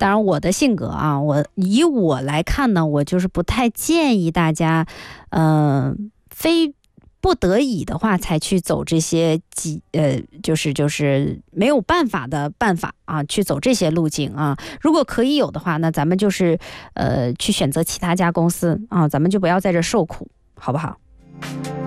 当然我的性格啊，以我来看呢，我就是不太建议大家非不得已的话才去走这些就是没有办法的办法啊，去走这些路径啊。如果可以有的话，那咱们就是去选择其他家公司啊，咱们就不要在这受苦，好不好？